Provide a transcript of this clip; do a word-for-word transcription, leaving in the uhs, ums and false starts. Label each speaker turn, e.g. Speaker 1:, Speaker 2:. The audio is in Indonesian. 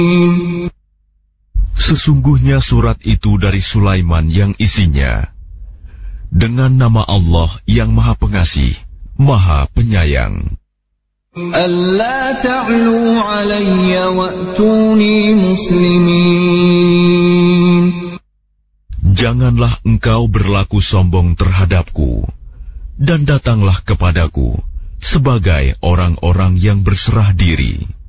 Speaker 1: Sesungguhnya surat itu dari Sulaiman yang isinya, dengan nama Allah yang Maha Pengasih, Maha Penyayang.
Speaker 2: Alla ta'lu 'alayya wa'tuni muslimin.
Speaker 1: Janganlah engkau berlaku sombong terhadapku, dan datanglah kepadaku sebagai orang-orang yang berserah diri.